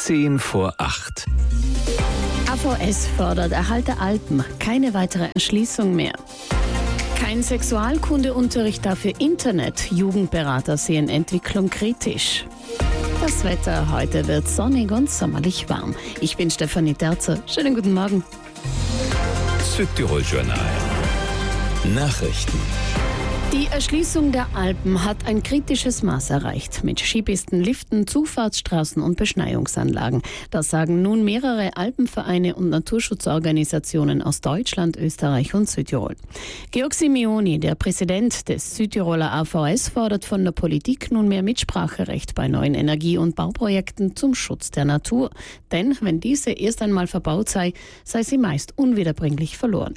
7:10. AVS fordert Erhalt der Alpen, keine weitere Erschließung mehr. Kein Sexualkundeunterricht, dafür Internet. Jugendberater sehen Entwicklung kritisch. Das Wetter heute wird sonnig und sommerlich warm. Ich bin Stefanie Terzer. Schönen guten Morgen. Südtirol Journal. Nachrichten. Die Erschließung der Alpen hat ein kritisches Maß erreicht. Mit Skipisten, Liften, Zufahrtsstraßen und Beschneiungsanlagen. Das sagen nun mehrere Alpenvereine und Naturschutzorganisationen aus Deutschland, Österreich und Südtirol. Georg Simeoni, der Präsident des Südtiroler AVS, fordert von der Politik nunmehr Mitspracherecht bei neuen Energie- und Bauprojekten zum Schutz der Natur. Denn wenn diese erst einmal verbaut sei sie meist unwiederbringlich verloren.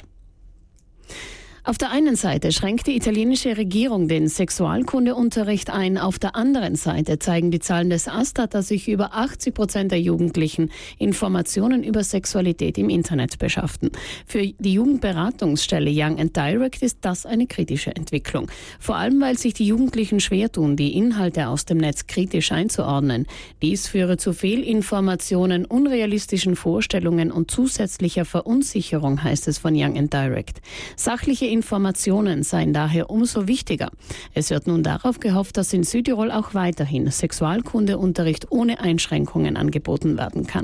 Auf der einen Seite schränkt die italienische Regierung den Sexualkundeunterricht ein. Auf der anderen Seite zeigen die Zahlen des Astat, dass sich über 80% der Jugendlichen Informationen über Sexualität im Internet beschafften. Für die Jugendberatungsstelle Young and Direct ist das eine kritische Entwicklung. Vor allem, weil sich die Jugendlichen schwer tun, die Inhalte aus dem Netz kritisch einzuordnen. Dies führe zu Fehlinformationen, unrealistischen Vorstellungen und zusätzlicher Verunsicherung, heißt es von Young and Direct. Sachliche Informationen seien daher umso wichtiger. Es wird nun darauf gehofft, dass in Südtirol auch weiterhin Sexualkundeunterricht ohne Einschränkungen angeboten werden kann.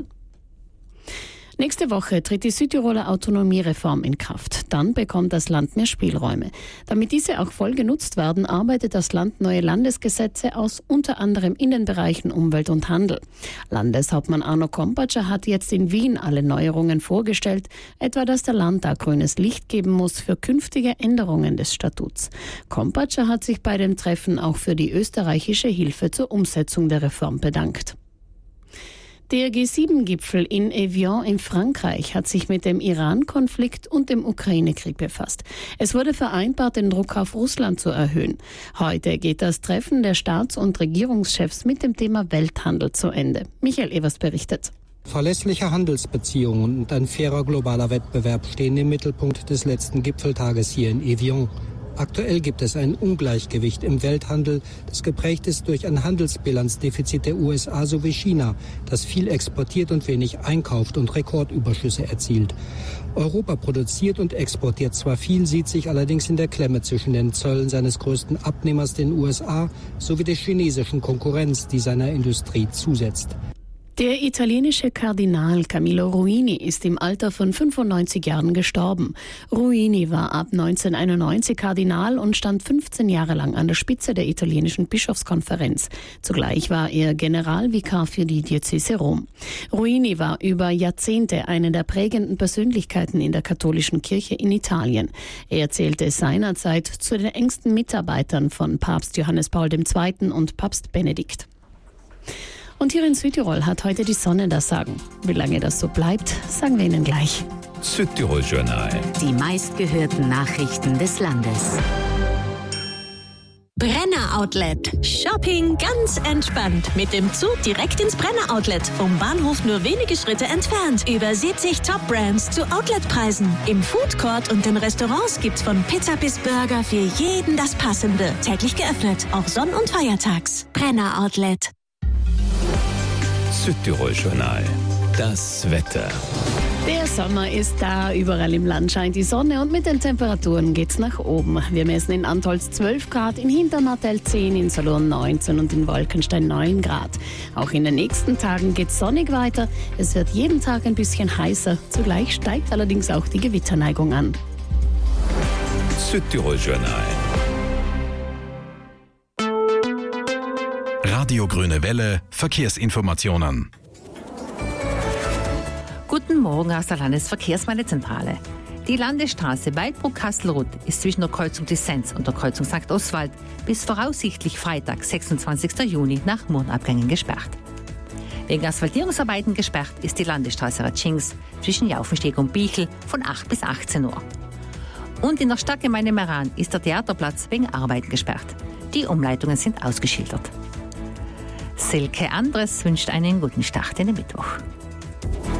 Nächste Woche tritt die Südtiroler Autonomiereform in Kraft. Dann bekommt das Land mehr Spielräume. Damit diese auch voll genutzt werden, arbeitet das Land neue Landesgesetze aus, unter anderem in den Bereichen Umwelt und Handel. Landeshauptmann Arno Kompatscher hat jetzt in Wien alle Neuerungen vorgestellt, etwa dass der Landtag grünes Licht geben muss für künftige Änderungen des Statuts. Kompatscher hat sich bei dem Treffen auch für die österreichische Hilfe zur Umsetzung der Reform bedankt. Der G7-Gipfel in Evian in Frankreich hat sich mit dem Iran-Konflikt und dem Ukraine-Krieg befasst. Es wurde vereinbart, den Druck auf Russland zu erhöhen. Heute geht das Treffen der Staats- und Regierungschefs mit dem Thema Welthandel zu Ende. Michael Evers berichtet. Verlässliche Handelsbeziehungen und ein fairer globaler Wettbewerb stehen im Mittelpunkt des letzten Gipfeltages hier in Evian. Aktuell gibt es ein Ungleichgewicht im Welthandel, das geprägt ist durch ein Handelsbilanzdefizit der USA sowie China, das viel exportiert und wenig einkauft und Rekordüberschüsse erzielt. Europa produziert und exportiert zwar viel, sieht sich allerdings in der Klemme zwischen den Zöllen seines größten Abnehmers, den USA, sowie der chinesischen Konkurrenz, die seiner Industrie zusetzt. Der italienische Kardinal Camillo Ruini ist im Alter von 95 Jahren gestorben. Ruini war ab 1991 Kardinal und stand 15 Jahre lang an der Spitze der italienischen Bischofskonferenz. Zugleich war er Generalvikar für die Diözese Rom. Ruini war über Jahrzehnte eine der prägenden Persönlichkeiten in der katholischen Kirche in Italien. Er zählte seinerzeit zu den engsten Mitarbeitern von Papst Johannes Paul II. Und Papst Benedikt. Und hier in Südtirol hat heute die Sonne das Sagen. Wie lange das so bleibt, sagen wir Ihnen gleich. Südtirol Journal. Die meistgehörten Nachrichten des Landes. Brenner Outlet. Shopping ganz entspannt. Mit dem Zug direkt ins Brenner Outlet. Vom Bahnhof nur wenige Schritte entfernt. Über 70 Top-Brands zu Outletpreisen. Im Food Court und den Restaurants gibt's von Pizza bis Burger für jeden das Passende. Täglich geöffnet, auch Sonn- und Feiertags. Brenner Outlet. Südtirol Journal. Das Wetter. Der Sommer ist da, überall im Land scheint die Sonne und mit den Temperaturen geht's nach oben. Wir messen in Antholz 12 Grad, in Hintermartel 10, in Saloon 19 und in Wolkenstein 9 Grad. Auch in den nächsten Tagen geht's sonnig weiter. Es wird jeden Tag ein bisschen heißer. Zugleich steigt allerdings auch die Gewitterneigung an. Südtirol Journal. Radio Grüne Welle, Verkehrsinformationen. Guten Morgen aus der Landesverkehrsmeldezentrale. Die Landesstraße Weidbruck-Kastelruth ist zwischen der Kreuzung Disenz und der Kreuzung St. Oswald bis voraussichtlich Freitag, 26. Juni nach Murnabgängen gesperrt. Wegen Asphaltierungsarbeiten gesperrt ist die Landesstraße Ratschings zwischen Jaufensteg und Bichl von 8 bis 18 Uhr. Und in der Stadtgemeinde Meran ist der Theaterplatz wegen Arbeiten gesperrt. Die Umleitungen sind ausgeschildert. Silke Andres wünscht einen guten Start in den Mittwoch.